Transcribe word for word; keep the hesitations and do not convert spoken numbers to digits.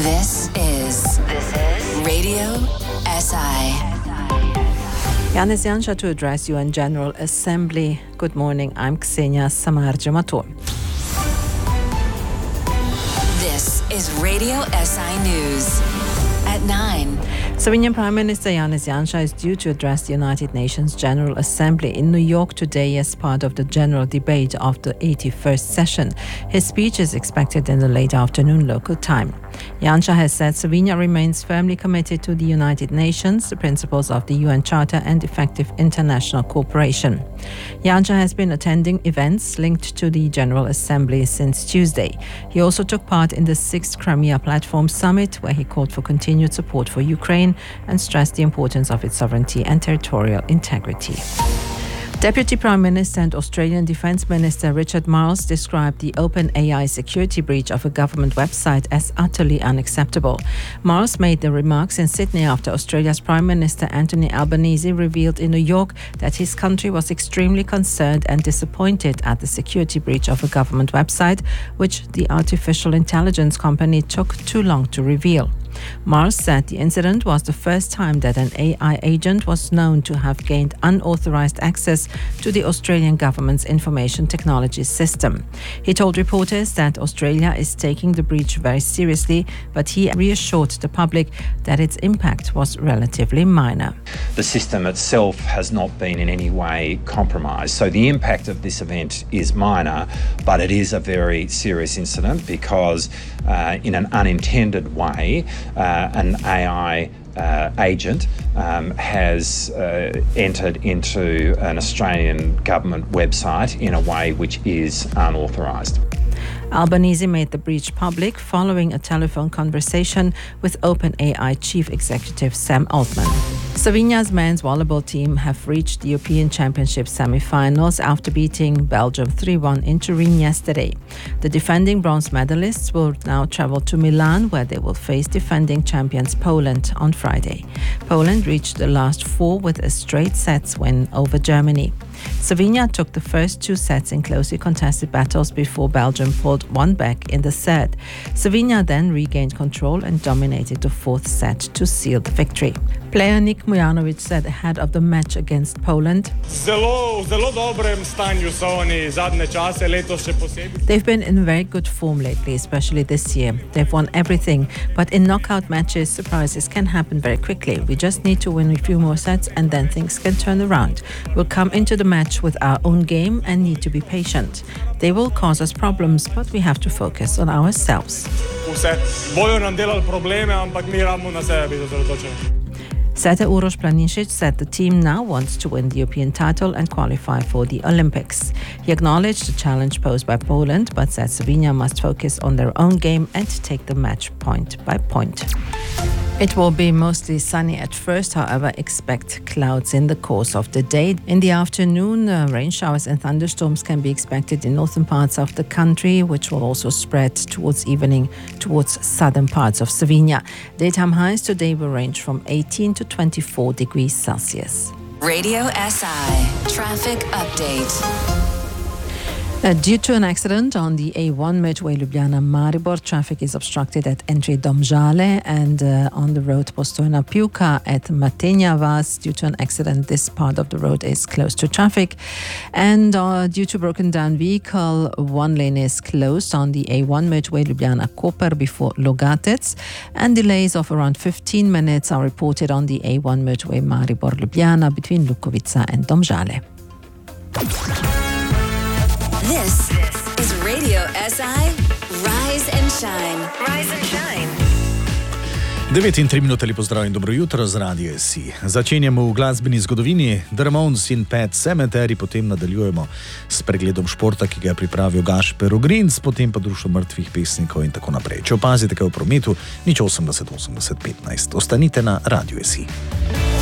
This is this is Radio S I. Janez Janša to address U N General Assembly. Good morning, I'm Ksenia Samar-Jamato. This is Radio S I News at nine. Slovenian Prime Minister Janez Janša is due to address the United Nations General Assembly in New York today as part of the general debate of the eighty-first session. His speech is expected in the late afternoon local time. Janša has said Slovenia remains firmly committed to the United Nations, the principles of the U N Charter and effective international cooperation. Janša has been attending events linked to the General Assembly since Tuesday. He also took part in the sixth Crimea Platform Summit, where he called for continued support for Ukraine and stressed the importance of its sovereignty and territorial integrity. Deputy Prime Minister and Australian Defence Minister Richard Marles described the OpenAI security breach of a government website as utterly unacceptable. Marles made the remarks in Sydney after Australia's Prime Minister Anthony Albanese revealed in New York that his country was extremely concerned and disappointed at the security breach of a government website, which the artificial intelligence company took too long to reveal. Marles said the incident was the first time that an A I agent was known to have gained unauthorized access to the Australian government's information technology system. He told reporters that Australia is taking the breach very seriously, but he reassured the public that its impact was relatively minor. The system itself has not been in any way compromised, so the impact of this event is minor, but it is a very serious incident because uh, in an unintended way, Uh, an A I uh, agent um, has uh, entered into an Australian government website in a way which is unauthorised. Albanese made the breach public following a telephone conversation with OpenAI Chief Executive Sam Altman. Slovenia's men's volleyball team have reached the European Championship semi-finals after beating Belgium three one in Turin yesterday. The defending bronze medalists will now travel to Milan, where they will face defending champions Poland on Friday. Poland reached the last four with a straight sets win over Germany. Slovenia took the first two sets in closely contested battles before Belgium pulled one back in the third. Slovenia then regained control and dominated the fourth set to seal the victory. Player Nik Mujanovic said ahead of the match against Poland, Zelo, zelo dobrem stanju so oni zadnje čase, letos še posebej. They've been in very good form lately, especially this year. They've won everything, but in knockout matches, surprises can happen very quickly. We just need to win a few more sets and then things can turn around. We'll come into the match with our own game and need to be patient. They will cause us problems, but we have to focus on ourselves. Vse bojo nam delali probleme, ampak mi rabimo na sebe biti osredotočeni. Setter Uroš Planinšič said the team now wants to win the European title and qualify for the Olympics. He acknowledged the challenge posed by Poland, but said Slovenia must focus on their own game and take the match point by point. It will be mostly sunny at first, however, expect clouds in the course of the day. In the afternoon, uh, rain showers and thunderstorms can be expected in northern parts of the country, which will also spread towards evening towards southern parts of Slovenia. Daytime highs today will range from eighteen to twenty-four degrees Celsius. Radio S I traffic update. Uh, due to an accident on the A one motorway Ljubljana-Maribor, traffic is obstructed at entry Domžale and uh, on the road Postojna-Pivka at Matenja Vas. Due to an accident, this part of the road is closed to traffic. And uh, due to broken down vehicle, one lane is closed on the A one motorway Ljubljana-Koper before Logatec. And delays of around fifteen minutes are reported on the A one motorway Maribor-Ljubljana between Lukovica and Domžale. This is Radio S I. Rise and shine. Rise and shine. devet in tri minute, lepo zdrav in dobro jutro z Radio S I. Začenjamo v glasbeni zgodovini The Ramones in Pet Sematary, potem nadaljujemo s pregledom športa, ki ga je pripravil Gašper Ogrinc, potem pa društvo mrtvih pesnikov in tako naprej. Če opazite kaj v prometu, nič osemdeset osemdeset petnajst. Ostanite na Radio S I.